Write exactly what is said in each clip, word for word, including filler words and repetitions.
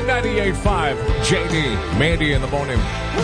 Win ninety-eight point five. J D, Mandy in the morning.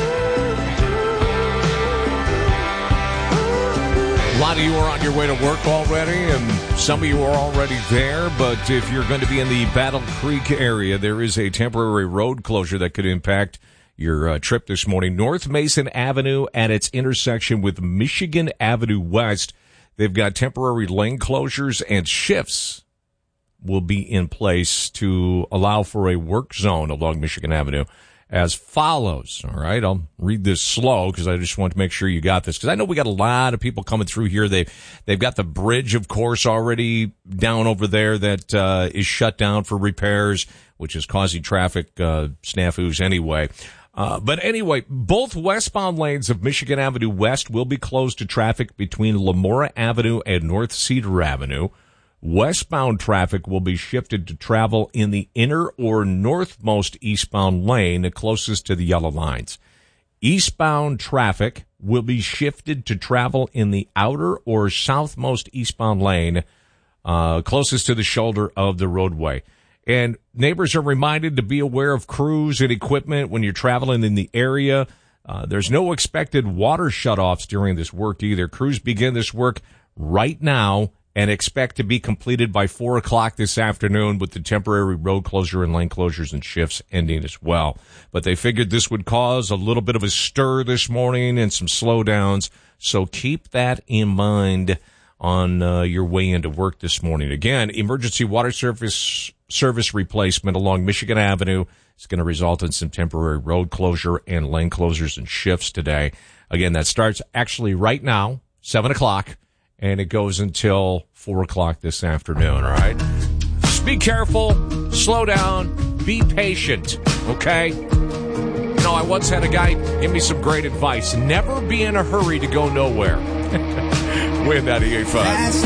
A lot of you are on your way to work already, and some of you are already there. But if you're going to be in the Battle Creek area, there is a temporary road closure that could impact your uh, trip this morning. North Mason Avenue at its intersection with Michigan Avenue West. They've got temporary lane closures, and shifts will be in place to allow for a work zone along Michigan Avenue as follows. All right, I'll read this slow because I just want to make sure you got this, because I know we got a lot of people coming through here. They, they've got the bridge, of course, already down over there that uh, is shut down for repairs, which is causing traffic uh, snafus anyway. Uh, but anyway, both westbound lanes of Michigan Avenue West will be closed to traffic between Lamora Avenue and North Cedar Avenue. Westbound traffic will be shifted to travel in the inner or northmost eastbound lane closest to the yellow lines. Eastbound traffic will be shifted to travel in the outer or southmost eastbound lane uh, closest to the shoulder of the roadway. And neighbors are reminded to be aware of crews and equipment when you're traveling in the area. Uh, there's no expected water shutoffs during this work either. Crews begin this work right now and expect to be completed by four o'clock this afternoon, with the temporary road closure and lane closures and shifts ending as well. But they figured this would cause a little bit of a stir this morning and some slowdowns, so keep that in mind on uh, your way into work this morning. Again, emergency water service service replacement along Michigan Avenue is going to result in some temporary road closure and lane closures and shifts today. Again, that starts actually right now, seven o'clock. And it goes until four o'clock this afternoon, all right? Just be careful, slow down, be patient, okay? You know, I once had a guy give me some great advice. Never be in a hurry to go nowhere. Win ninety-eight point five.